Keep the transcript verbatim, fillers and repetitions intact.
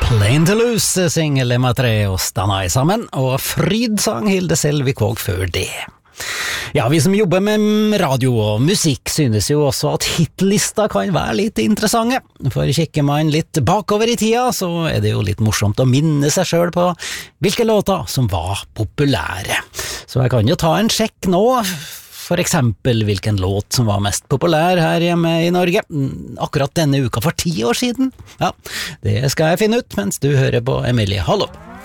Plain to Lose, singel med tre og stanna sammen, og Fryd sang Hilde Selvik og før det. Ja, vi som jobber med radio og musikk synes jo også at hitlista kan være litt interessante, for kikker man litt bakover i tida, så er det jo litt morsomt å minne seg selv på hvilke låter som var populære. Så jeg kan jo ta en sjekk nå, for eksempel hvilken låt som var mest populær her hjemme i Norge, akkurat denne uka for ti år siden. Ja, det skal jeg finne ut mens du hører på Emilie Hallop.